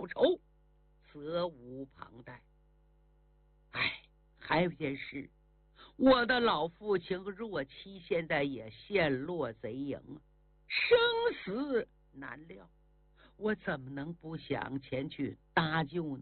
报仇，责无旁贷。还有一件事，我的老父亲和若妻现在也陷落贼营，生死难料，我怎么能不想前去搭救呢？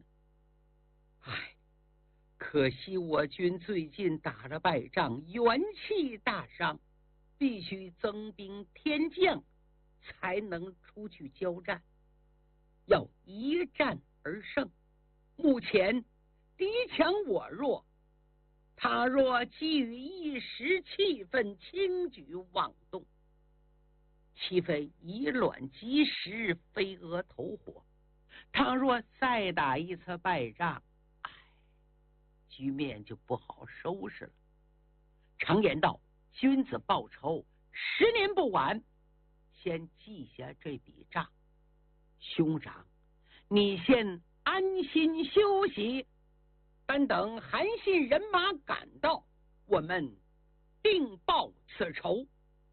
可惜我军最近打了败仗，元气大伤，必须增兵添将才能出去交战，要一战而胜。目前敌强我弱，他若基于一时气愤轻举妄动，岂非以卵击石，飞蛾投火？他若再打一次败仗，局面就不好收拾了。常言道，君子报仇10年不晚，先记下这笔账。兄长，你先安心休息，但等韩信人马赶到，我们定报此仇。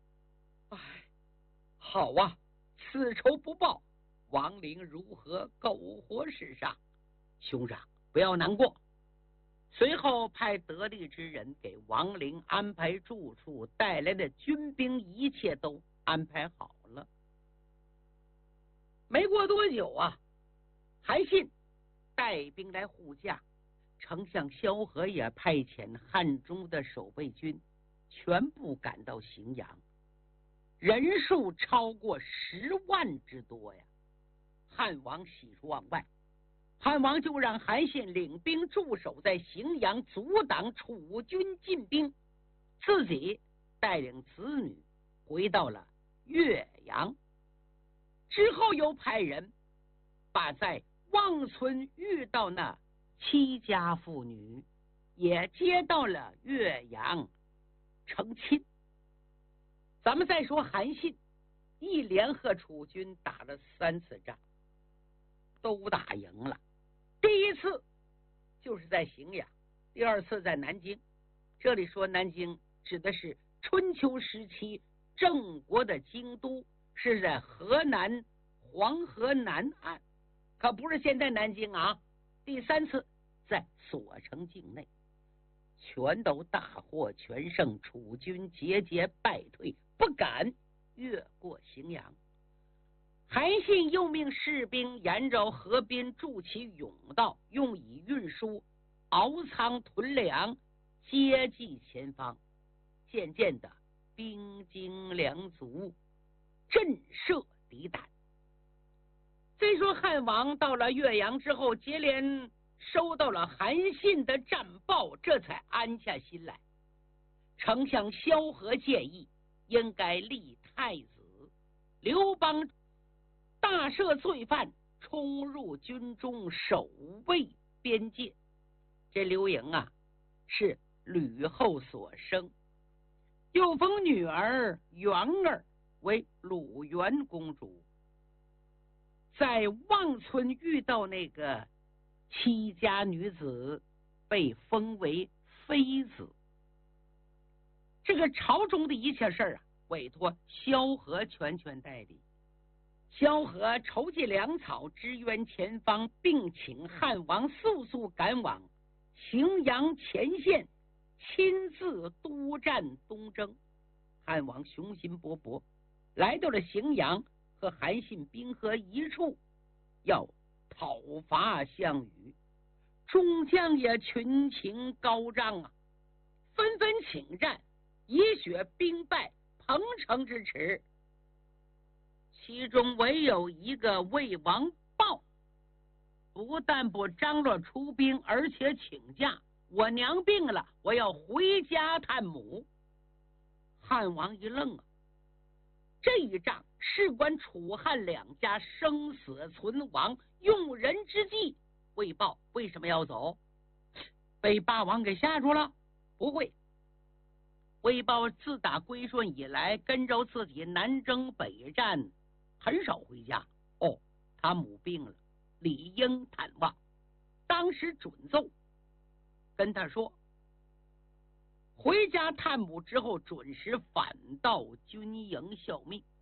好啊，此仇不报，亡灵如何苟活是杀。兄长不要难过。随后派得力之人给亡灵安排住处，带来的军兵一切都安排好了。没过多久啊，韩信带兵来护驾，丞相萧何也派遣汉中的守备军全部赶到荥阳，人数超过10万之多呀！汉王喜出望外，汉王就让韩信领兵驻守在荥阳，阻挡楚军进兵，自己带领子女回到了岳阳。之后又派人把在望村遇到那妻家妇女也接到了岳阳成亲。咱们再说韩信一连和楚军打了3次仗，都打赢了。第一次就是在荥阳，第2次在南京。这里说南京指的是春秋时期郑国的京都，是在河南黄河南岸，可不是现在南京啊。第3次在锁城境内，全都大获全胜，楚军节节败退，不敢越过荥阳。韩信又命士兵沿着河滨筑起甬道，用以运输敖仓屯粮，接济前方。渐渐的兵精粮足，震慑敌胆。虽说汉王到了岳阳之后，接连收到了韩信的战报，这才安下心来。丞相萧何建议应该立太子，刘邦大赦罪犯，冲入军中守卫边界。这刘盈啊，是吕后所生，又封女儿元儿为鲁元公主。在望村遇到那个戚家女子，被封为妃子。这个朝中的一切事儿委托萧何全权代理。萧何筹集粮草，支援前方，并请汉王速速赶往荥阳前线，亲自督战东征。汉王雄心勃勃，来到了荥阳，和韩信兵合一处，要讨伐项羽。众将也群情高涨啊，纷纷请战，以雪兵败，彭城之耻。其中唯有一个魏王豹，不但不张罗出兵，而且请假，我娘病了，我要回家探母。汉王一愣啊，这一仗事关楚汉两家生死存亡，用人之际，魏豹为什么要走？被霸王给吓住了？不会，魏豹自打归顺以来，跟着自己南征北战，很少回家。他母病了，理应探望。当时准奏跟他说，回家探母之后，准时返到军营效命。